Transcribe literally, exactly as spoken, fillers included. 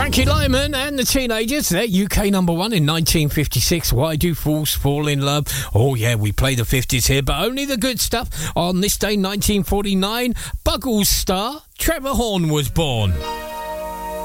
Frankie Lyman and the Teenagers, they're U K number one in nineteen fifty-six. Why Do Fools Fall in Love? Oh yeah, we play the fifties here, but only the good stuff. On this day, nineteen forty-nine, Buggles star Trevor Horn was born.